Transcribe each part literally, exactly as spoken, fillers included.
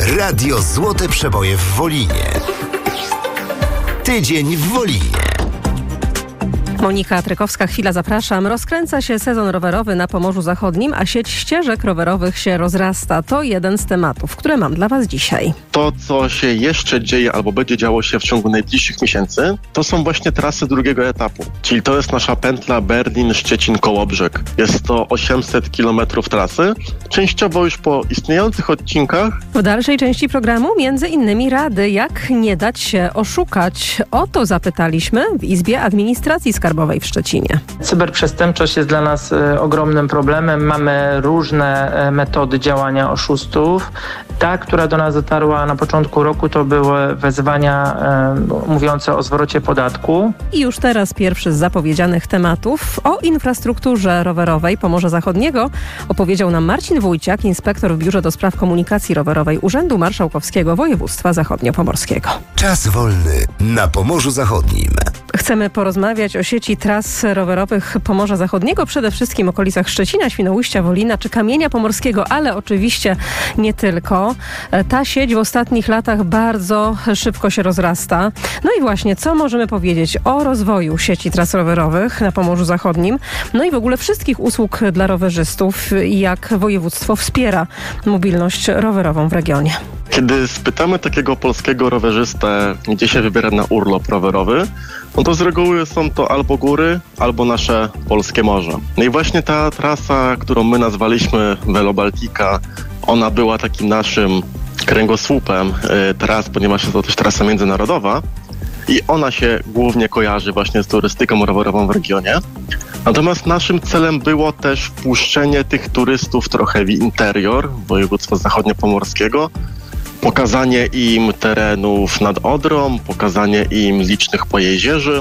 Radio Złote Przeboje w Wolinie. Tydzień w Wolinie. Monika Trykowska, chwila, zapraszam. Rozkręca się sezon rowerowy na Pomorzu Zachodnim, a sieć ścieżek rowerowych się rozrasta. To jeden z tematów, które mam dla Was dzisiaj. To, co się jeszcze dzieje albo będzie działo się w ciągu najbliższych miesięcy, to są właśnie trasy drugiego etapu. Czyli to jest nasza pętla Berlin-Szczecin-Kołobrzeg. Jest to osiemset kilometrów trasy, częściowo już po istniejących odcinkach. W dalszej części programu między innymi rady, jak nie dać się oszukać. O to zapytaliśmy w Izbie Administracji Skarbowej w Szczecinie. Cyberprzestępczość jest dla nas e, ogromnym problemem. Mamy różne e, metody działania oszustów. Ta, która do nas dotarła na początku roku, to były wezwania e, mówiące o zwrocie podatku. I już teraz pierwszy z zapowiedzianych tematów. O infrastrukturze rowerowej Pomorza Zachodniego opowiedział nam Marcin Wójciak, inspektor w Biurze do Spraw Komunikacji Rowerowej Urzędu Marszałkowskiego Województwa Zachodniopomorskiego. Czas wolny na Pomorzu Zachodnim. Chcemy porozmawiać o sieci tras rowerowych Pomorza Zachodniego, przede wszystkim w okolicach Szczecina, Świnoujścia, Wolina czy Kamienia Pomorskiego, ale oczywiście nie tylko. Ta sieć w ostatnich latach bardzo szybko się rozrasta. No i właśnie, co możemy powiedzieć o rozwoju sieci tras rowerowych na Pomorzu Zachodnim, no i w ogóle wszystkich usług dla rowerzystów i jak województwo wspiera mobilność rowerową w regionie. Kiedy spytamy takiego polskiego rowerzystę, gdzie się wybiera na urlop rowerowy, no to z reguły są to albo góry, albo nasze polskie morze. No i właśnie ta trasa, którą my nazwaliśmy Velo Baltica, ona była takim naszym kręgosłupem y, tras, ponieważ jest to też trasa międzynarodowa i ona się głównie kojarzy właśnie z turystyką rowerową w regionie. Natomiast naszym celem było też wpuszczenie tych turystów trochę w interior województwa zachodniopomorskiego, pokazanie im terenów nad Odrą, pokazanie im licznych pojezierzy.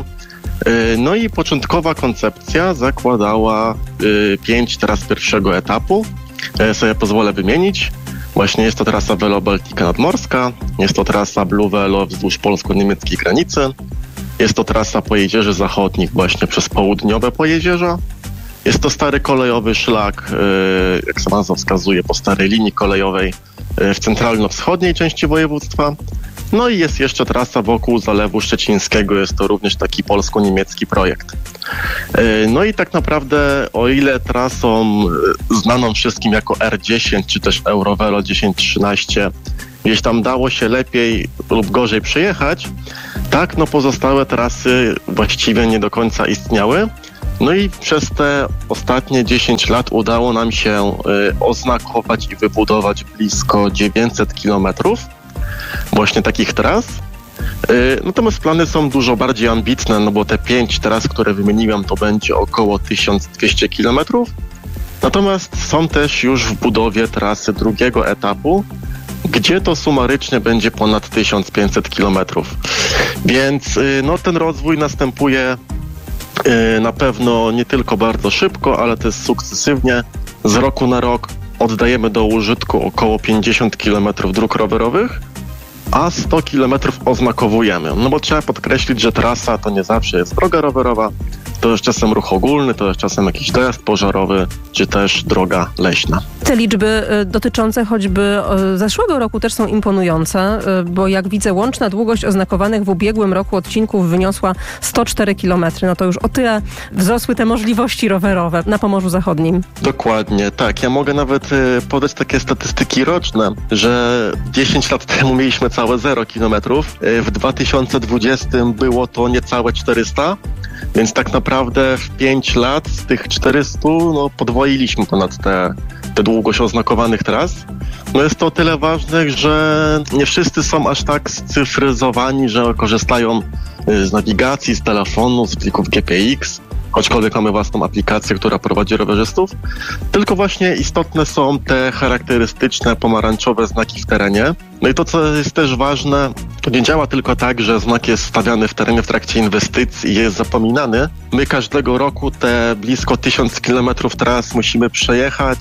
No i początkowa koncepcja zakładała pięć tras pierwszego etapu. Ja sobie pozwolę wymienić. Właśnie jest to trasa Velo Baltica nadmorska, jest to trasa Blue Velo wzdłuż polsko-niemieckiej granicy, jest to trasa pojezierzy zachodnich właśnie przez południowe pojezierza. Jest to stary kolejowy szlak, jak sama nazwa wskazuje, po starej linii kolejowej w centralno-wschodniej części województwa. No i jest jeszcze trasa wokół Zalewu Szczecińskiego, jest to również taki polsko-niemiecki projekt. No i tak naprawdę, o ile trasą znaną wszystkim jako R dziesięć czy też Eurovelo tysiąc trzynaście gdzieś tam dało się lepiej lub gorzej przejechać, tak no pozostałe trasy właściwie nie do końca istniały. No i przez te ostatnie dziesięć lat udało nam się y, oznakować i wybudować blisko dziewięćset kilometrów właśnie takich tras. Y, natomiast plany są dużo bardziej ambitne, no bo te pięć tras, które wymieniłem, to będzie około tysiąc dwieście kilometrów. Natomiast są też już w budowie trasy drugiego etapu, gdzie to sumarycznie będzie ponad tysiąc pięćset kilometrów. Więc y, no, ten rozwój następuje na pewno nie tylko bardzo szybko, ale też sukcesywnie. Z roku na rok oddajemy do użytku około pięćdziesiąt kilometrów dróg rowerowych, a sto kilometrów oznakowujemy. No bo trzeba podkreślić, że trasa to nie zawsze jest droga rowerowa, to jest czasem ruch ogólny, to jest czasem jakiś dojazd pożarowy, czy też droga leśna. Te liczby dotyczące choćby zeszłego roku też są imponujące, bo jak widzę, łączna długość oznakowanych w ubiegłym roku odcinków wyniosła sto cztery kilometry. No to już o tyle wzrosły te możliwości rowerowe na Pomorzu Zachodnim. Dokładnie, tak. Ja mogę nawet podać takie statystyki roczne, że dziesięć lat temu mieliśmy całe zero kilometrów. W dwa tysiące dwudziestym było to niecałe czterysta. Więc tak naprawdę w pięć lat z tych czterystu no, podwoiliśmy ponad te, te długość oznakowanych tras. No jest to o tyle ważne, że nie wszyscy są aż tak scyfryzowani, że korzystają z nawigacji, z telefonu, z plików G P X, aczkolwiek mamy własną aplikację, która prowadzi rowerzystów. Tylko właśnie istotne są te charakterystyczne pomarańczowe znaki w terenie. No i to, co jest też ważne, to nie działa tylko tak, że znak jest stawiany w terenie w trakcie inwestycji i jest zapominany. My każdego roku te blisko tysiąc kilometrów tras musimy przejechać,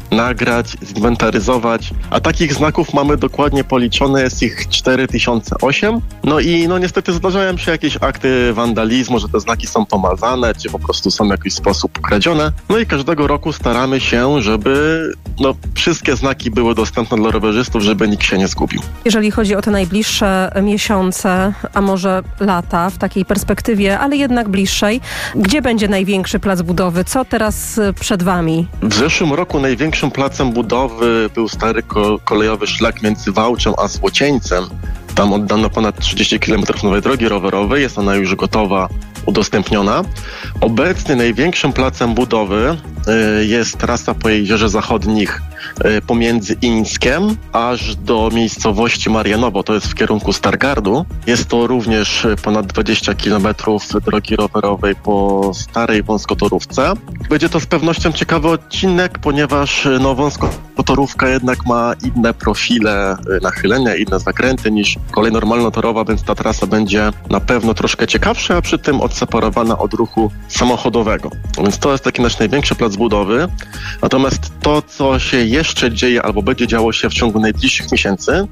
nagrać, zinwentaryzować, a takich znaków mamy dokładnie policzone, jest ich cztery tysiące osiem. No i no niestety zdarzają się jakieś akty wandalizmu, że te znaki są pomazane, czy po prostu są w jakiś sposób kradzione. No i każdego roku staramy się, żeby no, wszystkie znaki były dostępne dla rowerzystów, żeby nikt się nie zgubił. Jeżeli chodzi o te najbliższe miesiące, a może lata w takiej perspektywie, ale jednak bliższej, gdzie będzie największy plac budowy? Co teraz przed wami? W zeszłym roku największym placem budowy był stary ko- kolejowy szlak między Wałczą a Złocieńcem. Tam oddano ponad trzydzieści kilometrów nowej drogi rowerowej, jest ona już gotowa, udostępniona. Obecnie największym placem budowy y, jest trasa po Jeziorze Zachodnich y, pomiędzy Ińskiem aż do miejscowości Marianowo, to jest w kierunku Stargardu. Jest to również ponad dwadzieścia kilometrów drogi rowerowej po starej wąskotorówce. Będzie to z pewnością ciekawy odcinek, ponieważ no, wąskotorówka jednak ma inne profile nachylenia, inne zakręty niż kolej normalnotorowa, więc ta trasa będzie na pewno troszkę ciekawsza, a przy tym odseparowana od ruchu samochodowego. Więc to jest taki nasz największy plac budowy. Natomiast to, co się jeszcze dzieje albo będzie działo się w ciągu najbliższych miesięcy,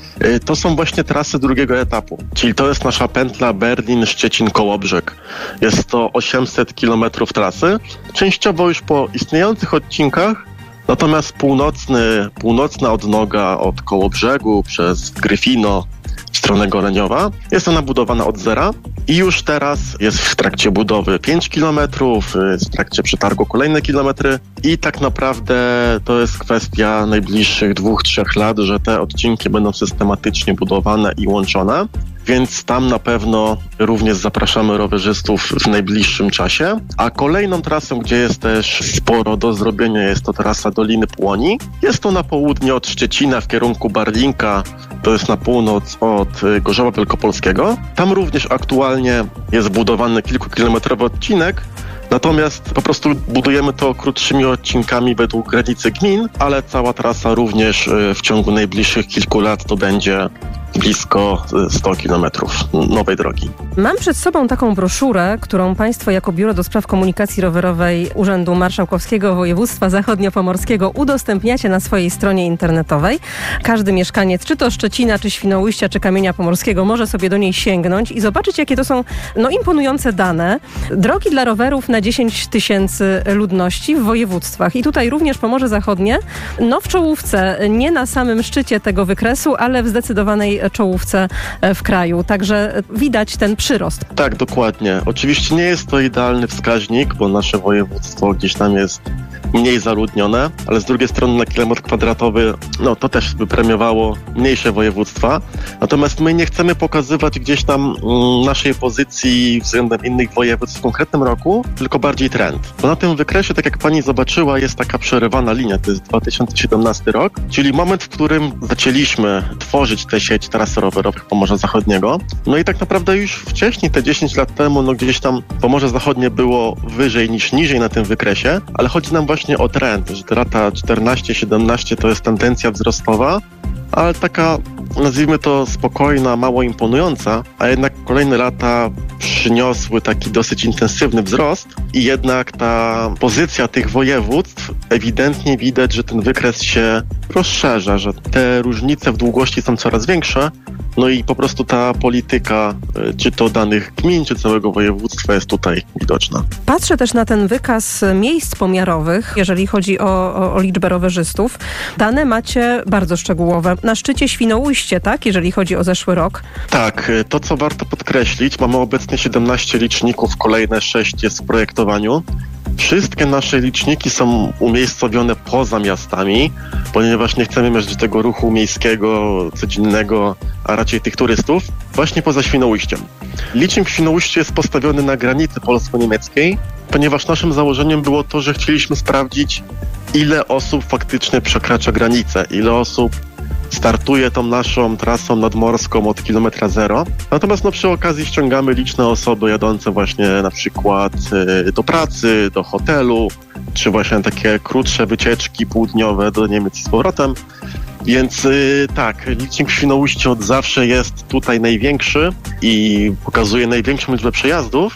to są właśnie trasy drugiego etapu. Czyli to jest nasza pętla Berlin-Szczecin-Kołobrzeg. Jest to osiemset kilometrów trasy, częściowo już po istniejących odcinkach, natomiast północny, północna odnoga od Kołobrzegu przez Gryfino w stronę Goleniowa jest ona budowana od zera i już teraz jest w trakcie budowy pięć kilometrów, jest w trakcie przetargu kolejne kilometry i tak naprawdę to jest kwestia najbliższych dwóch, trzech lat, że te odcinki będą systematycznie budowane i łączone. Więc tam na pewno również zapraszamy rowerzystów w najbliższym czasie. A kolejną trasą, gdzie jest też sporo do zrobienia, jest to trasa Doliny Płoni. Jest to na południe od Szczecina w kierunku Barlinka, to jest na północ od Gorzowa Wielkopolskiego. Tam również aktualnie jest budowany kilkukilometrowy odcinek, natomiast po prostu budujemy to krótszymi odcinkami według granicy gmin, ale cała trasa również w ciągu najbliższych kilku lat to będzie blisko sto kilometrów nowej drogi. Mam przed sobą taką broszurę, którą Państwo jako Biuro do Spraw Komunikacji Rowerowej Urzędu Marszałkowskiego Województwa Zachodniopomorskiego udostępniacie na swojej stronie internetowej. Każdy mieszkaniec, czy to Szczecina, czy Świnoujścia, czy Kamienia Pomorskiego, może sobie do niej sięgnąć i zobaczyć, jakie to są no, imponujące dane. Drogi dla rowerów na dziesięć tysięcy ludności w województwach. I tutaj również Pomorze Zachodnie, no w czołówce, nie na samym szczycie tego wykresu, ale w zdecydowanej czołówce w kraju. Także widać ten przyrost. Tak, dokładnie. Oczywiście nie jest to idealny wskaźnik, bo nasze województwo gdzieś tam jest mniej zaludnione, ale z drugiej strony na kilometr kwadratowy, no to też by premiowało mniejsze województwa. Natomiast my nie chcemy pokazywać gdzieś tam mm, naszej pozycji względem innych województw w konkretnym roku, tylko bardziej trend. Bo na tym wykresie, tak jak pani zobaczyła, jest taka przerywana linia, to jest dwa tysiące siedemnasty rok, czyli moment, w którym zaczęliśmy tworzyć tę sieć tras rowerowych Pomorza Zachodniego. No i tak naprawdę już wcześniej, te dziesięć lat temu, no gdzieś tam Pomorze Zachodnie było wyżej niż niżej na tym wykresie, ale chodzi nam właśnie o trend, że te lata czternaście siedemnaście to jest tendencja wzrostowa, ale taka, nazwijmy to, spokojna, mało imponująca, a jednak kolejne lata przyniosły taki dosyć intensywny wzrost i jednak ta pozycja tych województw ewidentnie widać, że ten wykres się rozszerza, że te różnice w długości są coraz większe, no i po prostu ta polityka, czy to danych gmin, czy całego województwa jest tutaj widoczna. Patrzę też na ten wykaz miejsc pomiarowych, jeżeli chodzi o, o, o liczbę rowerzystów. Dane macie bardzo szczegółowe. Na szczycie Świnoujście, tak? Jeżeli chodzi o zeszły rok. Tak, to co warto podkreślić, mamy obecnie siedemnaście liczników, kolejne sześć jest w projektowaniu. Wszystkie nasze liczniki są umiejscowione poza miastami, ponieważ nie chcemy mieć tego ruchu miejskiego, codziennego, a raczej tych turystów, właśnie poza Świnoujściem. Licznik w Świnoujściu jest postawiony na granicy polsko-niemieckiej, ponieważ naszym założeniem było to, że chcieliśmy sprawdzić, ile osób faktycznie przekracza granicę, ile osób startuje tą naszą trasą nadmorską od kilometra zero. Natomiast no, przy okazji ściągamy liczne osoby jadące właśnie na przykład y, do pracy, do hotelu, czy właśnie takie krótsze wycieczki półdniowe do Niemiec i z powrotem. Więc y, tak, licznik w Świnoujściu od zawsze jest tutaj największy i pokazuje największą liczbę przejazdów.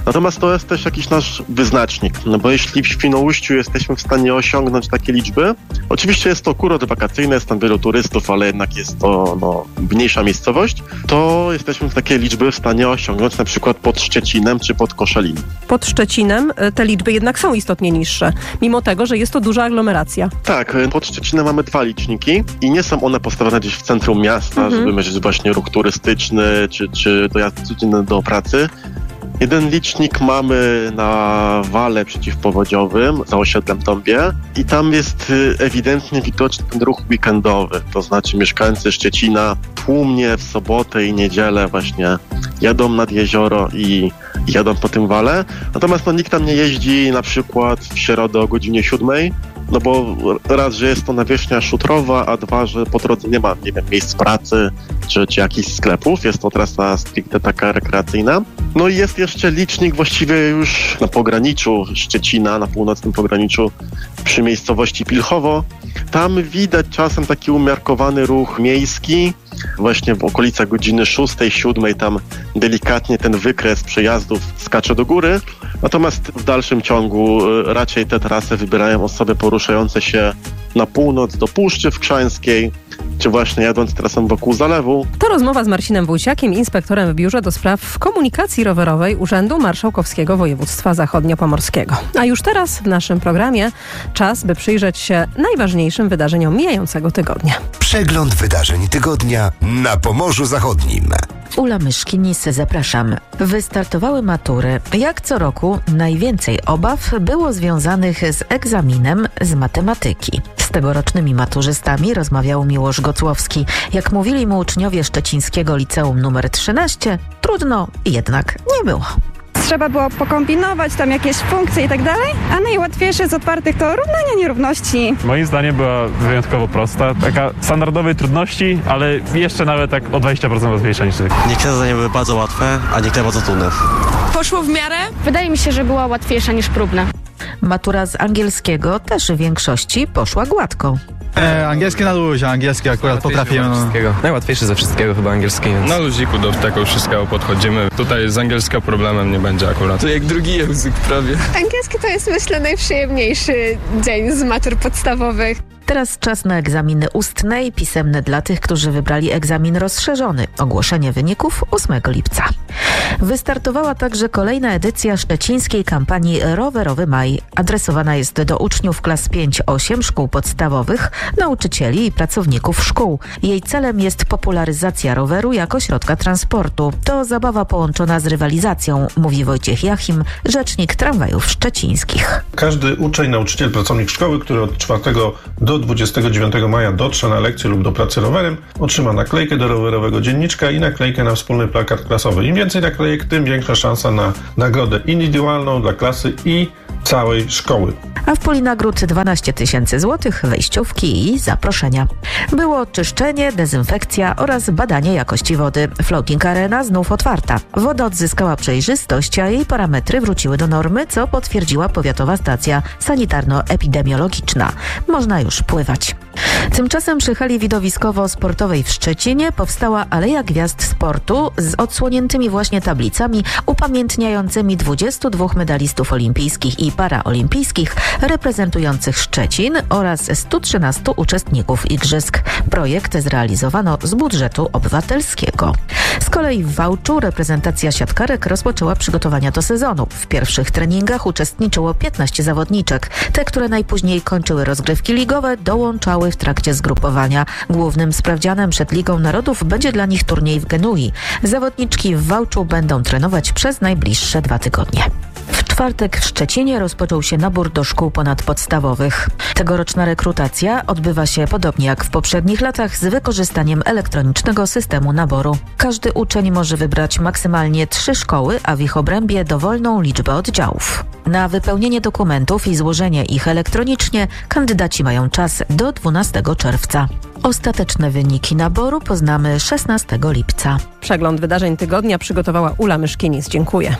Natomiast to jest też jakiś nasz wyznacznik, no bo jeśli w Świnoujściu jesteśmy w stanie osiągnąć takie liczby, oczywiście jest to kurort wakacyjny, jest tam wielu turystów, ale jednak jest to no, mniejsza miejscowość, to jesteśmy w takie liczby w stanie osiągnąć na przykład pod Szczecinem czy pod Koszalinem. Pod Szczecinem te liczby jednak są istotnie niższe, mimo tego, że jest to duża aglomeracja. Tak, pod Szczecinem mamy dwa liczniki i nie są one postawione gdzieś w centrum miasta, mhm. żeby mierzyć właśnie ruch turystyczny czy, czy dojazd codzienny do pracy. Jeden licznik mamy na wale przeciwpowodziowym za osiedlem Dąbie i tam jest ewidentnie widoczny ten ruch weekendowy, to znaczy mieszkańcy Szczecina tłumnie w sobotę i niedzielę właśnie jadą nad jezioro i jadą po tym wale, natomiast no, nikt tam nie jeździ na przykład w środę o godzinie siódmej, no bo raz, że jest to nawierzchnia szutrowa, a dwa, że po drodze nie ma, nie wiem, miejsc pracy czy, czy jakichś sklepów. Jest to trasa stricte taka rekreacyjna. No i jest jeszcze licznik właściwie już na pograniczu Szczecina, na północnym pograniczu przy miejscowości Pilchowo. Tam widać czasem taki umiarkowany ruch miejski. Właśnie w okolicach godziny szóstej, siódmej tam delikatnie ten wykres przejazdów skacze do góry. Natomiast w dalszym ciągu raczej te trasy wybierają osoby poruszające się na północ do Puszczy Wkrzańskiej, czy właśnie jadąc trasą wokół zalewu. To rozmowa z Marcinem Wójciakiem, inspektorem w Biurze do Spraw Komunikacji Rowerowej Urzędu Marszałkowskiego Województwa Zachodniopomorskiego. A już teraz w naszym programie czas, by przyjrzeć się najważniejszym wydarzeniom mijającego tygodnia. Przegląd wydarzeń tygodnia na Pomorzu Zachodnim. Ula Myszkinis, zapraszam. Wystartowały matury. Jak co roku najwięcej obaw było związanych z egzaminem z matematyki. Z tegorocznymi maturzystami rozmawiał Miłosz Gocłowski. Jak mówili mu uczniowie szczecińskiego liceum numer trzynaście, trudno jednak nie było. Trzeba było pokombinować tam jakieś funkcje i tak dalej, a najłatwiejsze z otwartych to równania nierówności. Moim zdaniem była wyjątkowo prosta, taka standardowej trudności, ale jeszcze nawet tak o dwadzieścia procent łatwiejsza niż zwykle. Niektóre zadania były bardzo łatwe, a niektóre bardzo trudne. Poszło w miarę? Wydaje mi się, że była łatwiejsza niż próbna. Matura z angielskiego też w większości poszła gładko. E, angielski na luzie, angielski akurat potrafiłem. Najłatwiejszy ze wszystkiego chyba angielski. Więc... Na luziku do tego wszystkiego podchodzimy. Tutaj z angielskiego problemem nie będzie akurat. To jak drugi język prawie. Angielski to jest, myślę, najprzyjemniejszy dzień z matur podstawowych. Teraz czas na egzaminy ustne i pisemne dla tych, którzy wybrali egzamin rozszerzony. Ogłoszenie wyników ósmego lipca. Wystartowała także kolejna edycja szczecińskiej kampanii Rowerowy Maj. Adresowana jest do uczniów klas pięć osiem szkół podstawowych, nauczycieli i pracowników szkół. Jej celem jest popularyzacja roweru jako środka transportu. To zabawa połączona z rywalizacją, mówi Wojciech Jachim, rzecznik tramwajów szczecińskich. Każdy uczeń, nauczyciel, pracownik szkoły, który od czwartego do dwudziestego dziewiątego maja dotrze na lekcję lub do pracy rowerem, otrzyma naklejkę do rowerowego dzienniczka i naklejkę na wspólny plakat klasowy. Im więcej naklejek, tym większa szansa na nagrodę indywidualną dla klasy i całej szkoły. A w puli nagród dwanaście tysięcy złotych, wejściówki i zaproszenia. Było czyszczenie, dezynfekcja oraz badanie jakości wody. Floating Arena znów otwarta. Woda odzyskała przejrzystość, a jej parametry wróciły do normy, co potwierdziła powiatowa stacja sanitarno-epidemiologiczna. Można już pływać. Tymczasem przy hali widowiskowo-sportowej w Szczecinie powstała Aleja Gwiazd Sportu z odsłoniętymi właśnie tablicami upamiętniającymi dwudziestu dwóch medalistów olimpijskich i paraolimpijskich reprezentujących Szczecin oraz stu trzynastu uczestników igrzysk. Projekt zrealizowano z budżetu obywatelskiego. Z kolei w Wałczu reprezentacja siatkarek rozpoczęła przygotowania do sezonu. W pierwszych treningach uczestniczyło piętnaście zawodniczek. Te, które najpóźniej kończyły rozgrywki ligowe, dołączały w trakcie zgrupowania. Głównym sprawdzianem przed Ligą Narodów będzie dla nich turniej w Genui. Zawodniczki w Wałczu będą trenować przez najbliższe dwa tygodnie. W czwartek w Szczecinie rozpoczął się nabór do szkół ponadpodstawowych. Tegoroczna rekrutacja odbywa się podobnie jak w poprzednich latach z wykorzystaniem elektronicznego systemu naboru. Każdy uczeń może wybrać maksymalnie trzy szkoły, a w ich obrębie dowolną liczbę oddziałów. Na wypełnienie dokumentów i złożenie ich elektronicznie kandydaci mają czas do dwunastego czerwca. Ostateczne wyniki naboru poznamy szesnastego lipca. Przegląd wydarzeń tygodnia przygotowała Ula Myszkinis. Dziękuję.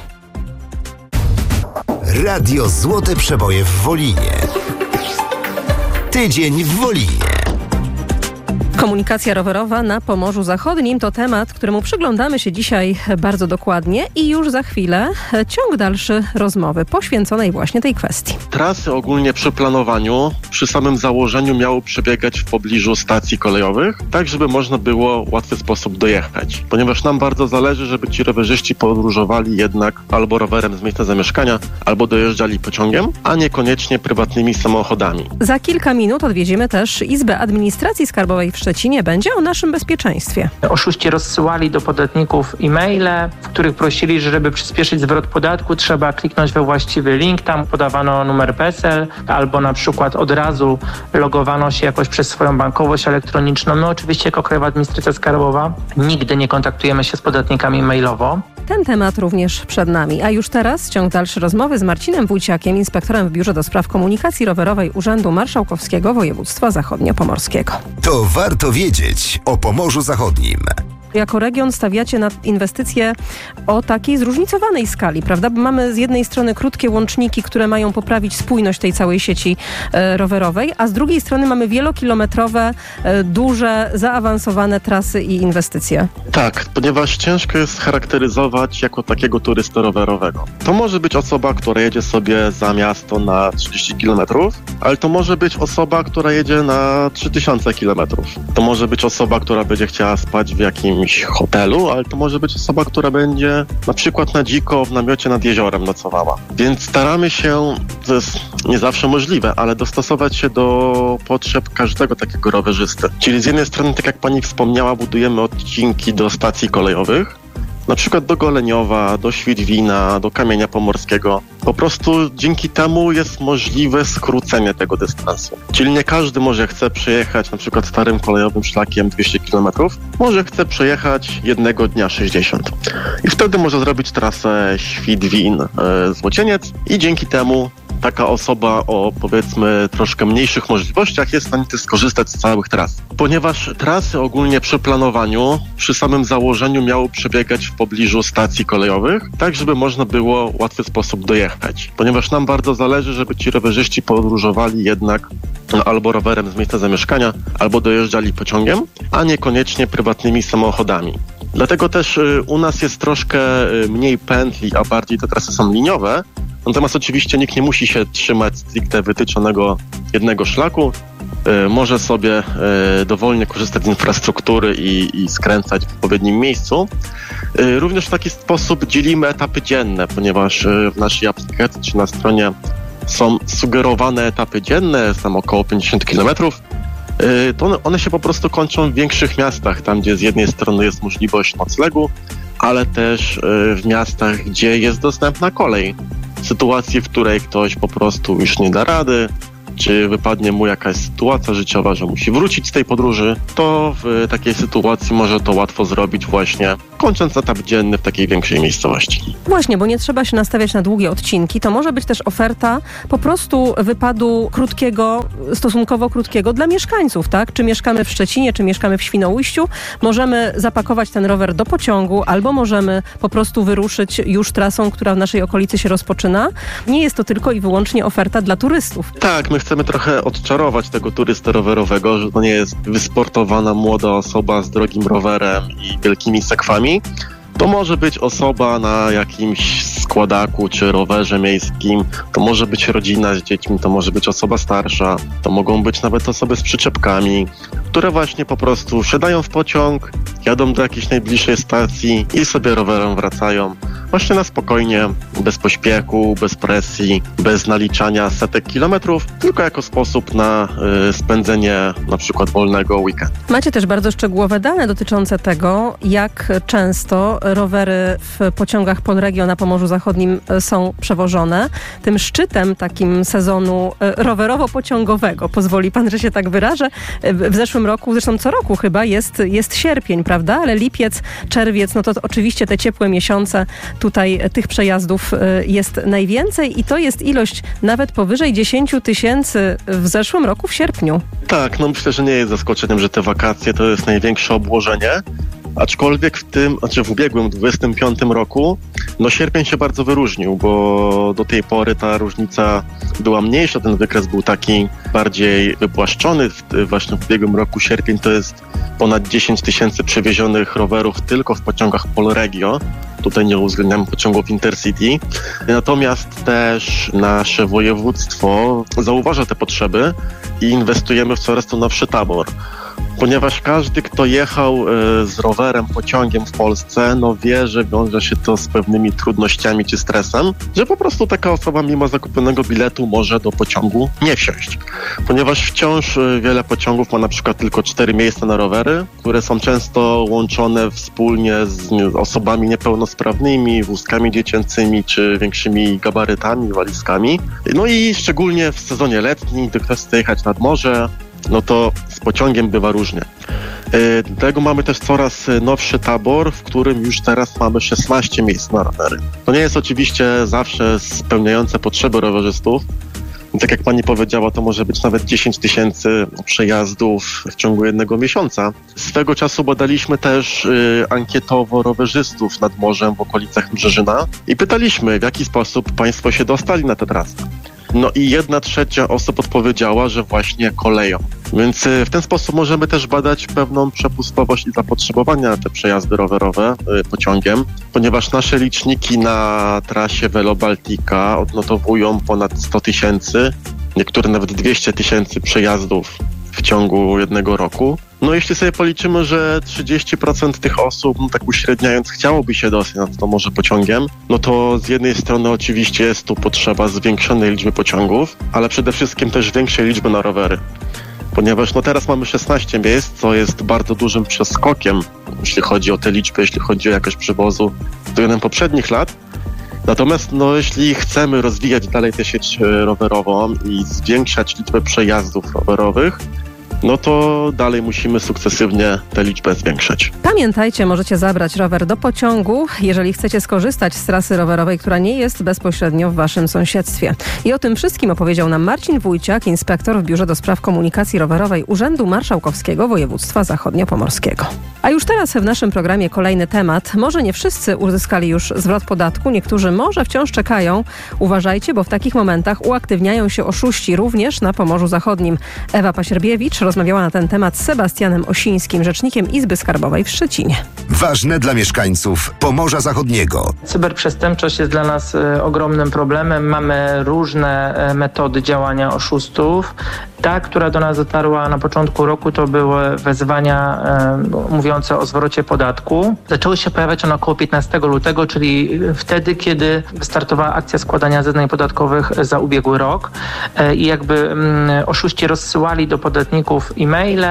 Radio Złote Przeboje w Wolinie. Tydzień w Wolinie. Komunikacja rowerowa na Pomorzu Zachodnim to temat, któremu przyglądamy się dzisiaj bardzo dokładnie i już za chwilę ciąg dalszy rozmowy poświęconej właśnie tej kwestii. Trasy ogólnie przy planowaniu, przy samym założeniu miały przebiegać w pobliżu stacji kolejowych, tak żeby można było w łatwy sposób dojechać. Ponieważ nam bardzo zależy, żeby ci rowerzyści podróżowali jednak albo rowerem z miejsca zamieszkania, albo dojeżdżali pociągiem, a niekoniecznie prywatnymi samochodami. Za kilka minut odwiedzimy też Izbę Administracji Skarbowej w Szczecinie. Będzie o naszym bezpieczeństwie. Oszuści rozsyłali do podatników e-maile, w których prosili, że żeby przyspieszyć zwrot podatku, trzeba kliknąć we właściwy link. Tam podawano numer P E S E L albo na przykład od razu logowano się jakoś przez swoją bankowość elektroniczną. My oczywiście jako Krajowa Administracja Skarbowa nigdy nie kontaktujemy się z podatnikami mailowo. Ten temat również przed nami. A już teraz ciąg dalszy rozmowy z Marcinem Wójciakiem, inspektorem w Biurze do Spraw Komunikacji Rowerowej Urzędu Marszałkowskiego Województwa Zachodniopomorskiego. To warto wiedzieć o Pomorzu Zachodnim. Jako region stawiacie na inwestycje o takiej zróżnicowanej skali, prawda? Bo mamy z jednej strony krótkie łączniki, które mają poprawić spójność tej całej sieci e, rowerowej, a z drugiej strony mamy wielokilometrowe, e, duże, zaawansowane trasy i inwestycje. Tak, ponieważ ciężko jest charakteryzować jako takiego turystę rowerowego. To może być osoba, która jedzie sobie za miasto na trzydzieści kilometrów, ale to może być osoba, która jedzie na trzy tysiące kilometrów. To może być osoba, która będzie chciała spać w jakimś hotelu, ale to może być osoba, która będzie na przykład na dziko w namiocie nad jeziorem nocowała. Więc staramy się, to jest nie zawsze możliwe, ale dostosować się do potrzeb każdego takiego rowerzysty. Czyli z jednej strony, tak jak pani wspomniała, budujemy odcinki do stacji kolejowych, na przykład do Goleniowa, do Świdwina, do Kamienia Pomorskiego. Po prostu dzięki temu jest możliwe skrócenie tego dystansu. Czyli nie każdy może chce przejechać na przykład starym kolejowym szlakiem dwieście kilometrów, może chce przejechać jednego dnia sześćdziesiąt. I wtedy może zrobić trasę Świdwin-Złocieniec i dzięki temu taka osoba o, powiedzmy, troszkę mniejszych możliwościach jest w stanie skorzystać z całych tras. Ponieważ trasy ogólnie przy planowaniu, przy samym założeniu miały przebiegać w pobliżu stacji kolejowych, tak żeby można było w łatwy sposób dojechać. Ponieważ nam bardzo zależy, żeby ci rowerzyści podróżowali jednak no, albo rowerem z miejsca zamieszkania, albo dojeżdżali pociągiem, a niekoniecznie prywatnymi samochodami. Dlatego też y, u nas jest troszkę y, mniej pętli, a bardziej te trasy są liniowe. Natomiast oczywiście nikt nie musi się trzymać stricte wytyczonego jednego szlaku. Y, może sobie y, dowolnie korzystać z infrastruktury i, i skręcać w odpowiednim miejscu. Y, również w taki sposób dzielimy etapy dzienne, ponieważ y, w naszej aplikacji czy na stronie są sugerowane etapy dzienne, jest tam około pięćdziesiąt kilometrów. Y, to one, one się po prostu kończą w większych miastach, tam gdzie z jednej strony jest możliwość noclegu, ale też y, w miastach, gdzie jest dostępna kolej. W sytuacji, w której ktoś po prostu już nie da rady, czy wypadnie mu jakaś sytuacja życiowa, że musi wrócić z tej podróży, to w takiej sytuacji może to łatwo zrobić właśnie kończąc etap dzienny w takiej większej miejscowości. Właśnie, bo nie trzeba się nastawiać na długie odcinki. To może być też oferta po prostu wypadu krótkiego, stosunkowo krótkiego dla mieszkańców, tak? Czy mieszkamy w Szczecinie, czy mieszkamy w Świnoujściu, możemy zapakować ten rower do pociągu, albo możemy po prostu wyruszyć już trasą, która w naszej okolicy się rozpoczyna. Nie jest to tylko i wyłącznie oferta dla turystów. Tak, my chcemy trochę odczarować tego turystę rowerowego, że to nie jest wysportowana młoda osoba z drogim rowerem i wielkimi sekwami. To może być osoba na jakimś składaku czy rowerze miejskim, to może być rodzina z dziećmi, to może być osoba starsza, to mogą być nawet osoby z przyczepkami, które właśnie po prostu wsiadają w pociąg, jadą do jakiejś najbliższej stacji i sobie rowerem wracają. Właśnie na spokojnie, bez pośpiechu, bez presji, bez naliczania setek kilometrów, tylko jako sposób na y, spędzenie na przykład wolnego weekendu. Macie też bardzo szczegółowe dane dotyczące tego, jak często rowery w pociągach Polregio na Pomorzu Zachodnim są przewożone. Tym szczytem takim sezonu rowerowo-pociągowego, pozwoli pan, że się tak wyrażę, w zeszłym roku, zresztą co roku chyba jest, jest sierpień, prawda? Ale lipiec, czerwiec, no to oczywiście te ciepłe miesiące, tutaj tych przejazdów jest najwięcej i to jest ilość nawet powyżej dziesięć tysięcy w zeszłym roku w sierpniu. Tak, no myślę, że nie jest zaskoczeniem, że te wakacje to jest największe obłożenie. Aczkolwiek w tym, znaczy w ubiegłym dwudziestym piątym roku, no sierpień się bardzo wyróżnił, bo do tej pory ta różnica była mniejsza, ten wykres był taki bardziej wypłaszczony. Właśnie w ubiegłym roku sierpień to jest ponad dziesięć tysięcy przewiezionych rowerów tylko w pociągach Polregio. Tutaj nie uwzględniamy pociągów Intercity. Natomiast też nasze województwo zauważa te potrzeby i inwestujemy w coraz to nowszy tabor. Ponieważ każdy, kto jechał y, z rowerem, pociągiem w Polsce, no wie, że wiąże się to z pewnymi trudnościami czy stresem, że po prostu taka osoba mimo zakupionego biletu może do pociągu nie wsiąść. Ponieważ wciąż y, wiele pociągów ma na przykład tylko cztery miejsca na rowery, które są często łączone wspólnie z nie, osobami niepełnosprawnymi, wózkami dziecięcymi czy większymi gabarytami, walizkami. No i szczególnie w sezonie letnim, gdy ktoś chce jechać nad morze, no to z pociągiem bywa różnie. Dlatego mamy też coraz nowszy tabor, w którym już teraz mamy szesnaście miejsc na rowery. To nie jest oczywiście zawsze spełniające potrzeby rowerzystów. Tak jak pani powiedziała, to może być nawet dziesięć tysięcy przejazdów w ciągu jednego miesiąca. Swego czasu badaliśmy też y, ankietowo rowerzystów nad morzem w okolicach Brzeżyna i pytaliśmy, w jaki sposób państwo się dostali na tę trasę. No i jedna trzecia osób odpowiedziała, że właśnie koleją. Więc w ten sposób możemy też badać pewną przepustowość i zapotrzebowanie na te przejazdy rowerowe y, pociągiem, ponieważ nasze liczniki na trasie Velo Baltica odnotowują ponad sto tysięcy, niektóre nawet dwieście tysięcy przejazdów w ciągu jednego roku. No jeśli sobie policzymy, że trzydzieści procent tych osób, no tak uśredniając, chciałoby się dostać na to morze pociągiem, no to z jednej strony oczywiście jest tu potrzeba zwiększonej liczby pociągów, ale przede wszystkim też większej liczby na rowery. Ponieważ no teraz mamy szesnaście miejsc, co jest bardzo dużym przeskokiem, jeśli chodzi o te liczby, jeśli chodzi o jakość przewozu względem poprzednich lat. Natomiast no, jeśli chcemy rozwijać dalej tę sieć rowerową i zwiększać liczbę przejazdów rowerowych, no to dalej musimy sukcesywnie tę liczbę zwiększać. Pamiętajcie, możecie zabrać rower do pociągu, jeżeli chcecie skorzystać z trasy rowerowej, która nie jest bezpośrednio w waszym sąsiedztwie. I o tym wszystkim opowiedział nam Marcin Wójciak, inspektor w Biurze do Spraw Komunikacji Rowerowej Urzędu Marszałkowskiego Województwa Zachodniopomorskiego. A już teraz w naszym programie kolejny temat. Może nie wszyscy uzyskali już zwrot podatku, niektórzy może wciąż czekają. Uważajcie, bo w takich momentach uaktywniają się oszuści również na Pomorzu Zachodnim. Ewa Pasierbiewicz rozmawiała na ten temat z Sebastianem Osińskim, rzecznikiem Izby Skarbowej w Szczecinie. Ważne dla mieszkańców Pomorza Zachodniego. Cyberprzestępczość jest dla nas y, ogromnym problemem. Mamy różne y, metody działania oszustów. Ta, która do nas dotarła na początku roku, to były wezwania y, mówiące o zwrocie podatku. Zaczęły się pojawiać one około piętnastego lutego, czyli wtedy, kiedy wystartowała akcja składania zeznań podatkowych za ubiegły rok. Y, I jakby y, oszuści rozsyłali do podatników e-maile,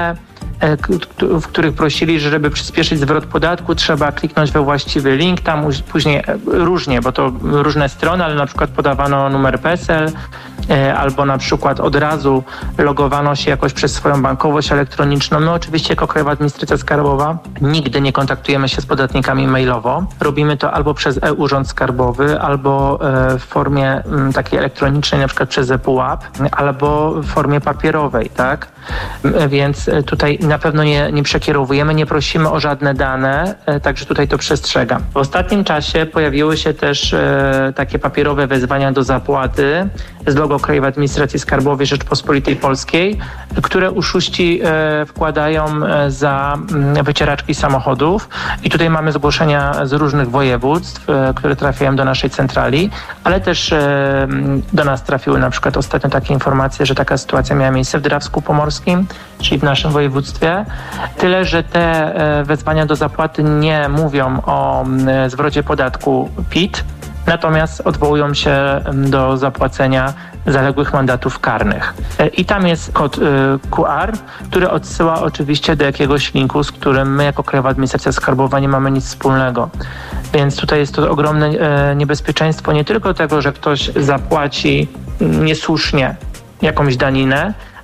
w których prosili, że żeby przyspieszyć zwrot podatku, trzeba kliknąć we właściwy link. Tam później różnie, bo to różne strony, ale na przykład podawano numer P E S E L albo na przykład od razu logowano się jakoś przez swoją bankowość elektroniczną. My oczywiście jako Krajowa Administracja Skarbowa nigdy nie kontaktujemy się z podatnikami mailowo. Robimy to albo przez e-Urząd Skarbowy, albo w formie takiej elektronicznej, na przykład przez ePUAP, albo w formie papierowej, tak? Więc tutaj na pewno nie, nie przekierowujemy, nie prosimy o żadne dane, także tutaj to przestrzegam. W ostatnim czasie pojawiły się też e, takie papierowe wezwania do zapłaty z logo Krajowej Administracji Skarbowej Rzeczpospolitej Polskiej, które oszuści e, wkładają za m, wycieraczki samochodów i tutaj mamy zgłoszenia z różnych województw, e, które trafiają do naszej centrali, ale też e, do nas trafiły na przykład ostatnio takie informacje, że taka sytuacja miała miejsce w Drawsku Pomorskim, czyli w naszym województwie. Tyle, że te wezwania do zapłaty nie mówią o zwrocie podatku P I T, natomiast odwołują się do zapłacenia zaległych mandatów karnych. I tam jest kod Q R, który odsyła oczywiście do jakiegoś linku, z którym my jako Krajowa Administracja Skarbowa nie mamy nic wspólnego. Więc tutaj jest to ogromne niebezpieczeństwo nie tylko tego, że ktoś zapłaci niesłusznie jakąś daninę,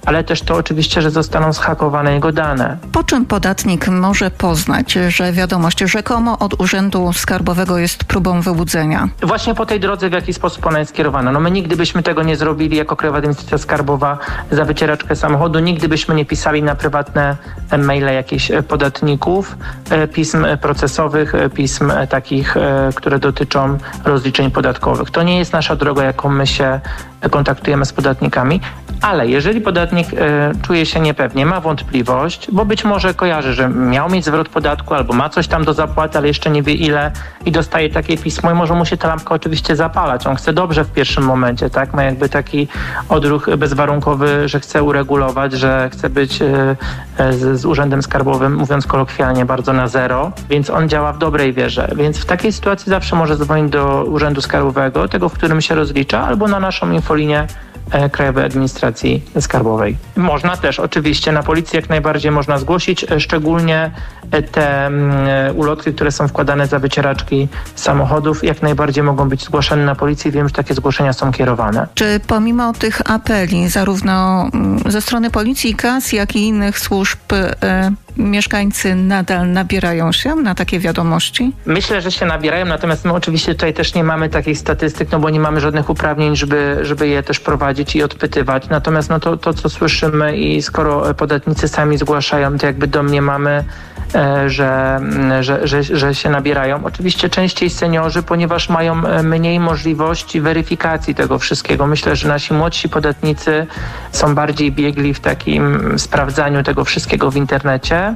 ale też to oczywiście, że zostaną zhakowane jego dane. Po czym podatnik może poznać, że wiadomość rzekomo od Urzędu Skarbowego jest próbą wyłudzenia? Właśnie po tej drodze, w jaki sposób ona jest kierowana. No my nigdy byśmy tego nie zrobili jako Krajowa Administracja Skarbowa za wycieraczkę samochodu. Nigdy byśmy nie pisali na prywatne maile jakichś podatników, pism procesowych, pism takich, które dotyczą rozliczeń podatkowych. To nie jest nasza droga, jaką my się kontaktujemy z podatnikami, ale jeżeli podatnik e, czuje się niepewnie, ma wątpliwość, bo być może kojarzy, że miał mieć zwrot podatku albo ma coś tam do zapłaty, ale jeszcze nie wie ile i dostaje takie pismo i może mu się ta lampka oczywiście zapalać. On chce dobrze w pierwszym momencie, tak? Ma jakby taki odruch bezwarunkowy, że chce uregulować, że chce być e, z, z Urzędem Skarbowym, mówiąc kolokwialnie, bardzo na zero, więc on działa w dobrej wierze. Więc w takiej sytuacji zawsze może dzwonić do Urzędu Skarbowego, tego, w którym się rozlicza, albo na naszą infolinię Krajowej Administracji Skarbowej. Można też oczywiście na policję jak najbardziej można zgłosić, szczególnie te ulotki, które są wkładane za wycieraczki samochodów, jak najbardziej mogą być zgłaszane na policję. Wiem, że takie zgłoszenia są kierowane. Czy pomimo tych apeli zarówno ze strony policji, K A S, jak i innych służb e, mieszkańcy nadal nabierają się na takie wiadomości? Myślę, że się nabierają, natomiast my oczywiście tutaj też nie mamy takich statystyk, no bo nie mamy żadnych uprawnień, żeby, żeby je też prowadzić i odpytywać. Natomiast no to, to, co słyszymy i skoro podatnicy sami zgłaszają, to jakby domniemamy, Że, że, że, że się nabierają. Oczywiście częściej seniorzy, ponieważ mają mniej możliwości weryfikacji tego wszystkiego. Myślę, że nasi młodsi podatnicy są bardziej biegli w takim sprawdzaniu tego wszystkiego w internecie.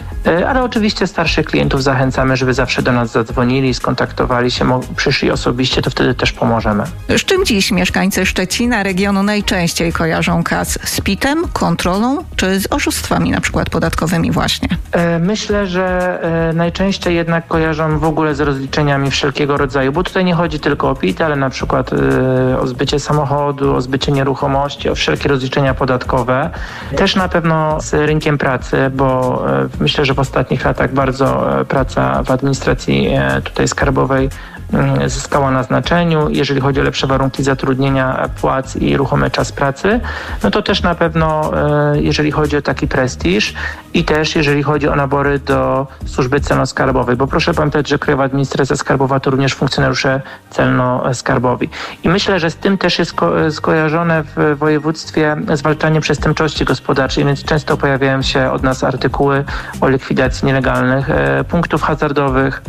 Ale oczywiście starszych klientów zachęcamy, żeby zawsze do nas zadzwonili, skontaktowali się, przyszli osobiście, to wtedy też pomożemy. Z czym dziś mieszkańcy Szczecina, regionu najczęściej kojarzą K A S? Z pitem, kontrolą czy z oszustwami na przykład podatkowymi właśnie? Myślę, że najczęściej jednak kojarzą w ogóle z rozliczeniami wszelkiego rodzaju, bo tutaj nie chodzi tylko o P I T, ale na przykład o zbycie samochodu, o zbycie nieruchomości, o wszelkie rozliczenia podatkowe. Też na pewno z rynkiem pracy, bo myślę, że w ostatnich latach bardzo praca w administracji tutaj skarbowej zyskała na znaczeniu. Jeżeli chodzi o lepsze warunki zatrudnienia, płac i ruchomy czas pracy, no to też na pewno jeżeli chodzi o taki prestiż i też jeżeli chodzi o nabory do służby celno-skarbowej, bo proszę pamiętać, że Krajowa Administracja Skarbowa to również funkcjonariusze celno-skarbowi. I myślę, że z tym też jest ko- skojarzone w województwie zwalczanie przestępczości gospodarczej, więc często pojawiają się od nas artykuły o likwidacji nielegalnych e, punktów hazardowych,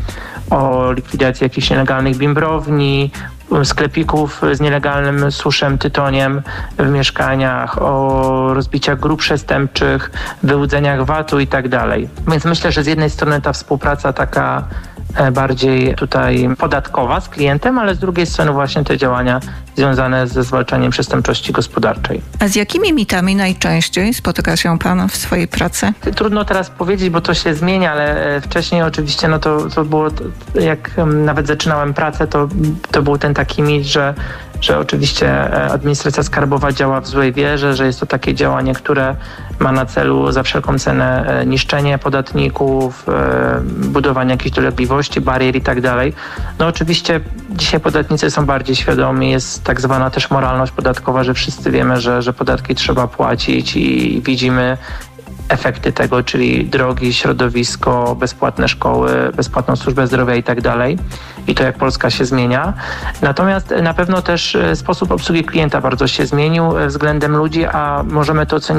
o likwidacji jakichś nielegalnych bimbrowni, sklepików z nielegalnym suszem, tytoniem w mieszkaniach, o rozbiciach grup przestępczych, wyłudzeniach V A T-u i tak dalej. Więc myślę, że z jednej strony ta współpraca taka bardziej tutaj podatkowa z klientem, ale z drugiej strony właśnie te działania związane ze zwalczaniem przestępczości gospodarczej. A z jakimi mitami najczęściej spotyka się pan w swojej pracy? Trudno teraz powiedzieć, bo to się zmienia, ale wcześniej oczywiście no to, to było, jak nawet zaczynałem pracę, to, to był ten taki mit, że że oczywiście administracja skarbowa działa w złej wierze, że jest to takie działanie, które ma na celu za wszelką cenę niszczenie podatników, budowanie jakichś dolegliwości, barier i tak dalej. No oczywiście dzisiaj podatnicy są bardziej świadomi, jest tak zwana też moralność podatkowa, że wszyscy wiemy, że, że podatki trzeba płacić i widzimy efekty tego, czyli drogi, środowisko, bezpłatne szkoły, bezpłatną służbę zdrowia i tak dalej. I to jak Polska się zmienia. Natomiast na pewno też sposób obsługi klienta bardzo się zmienił względem ludzi, a możemy to ocenić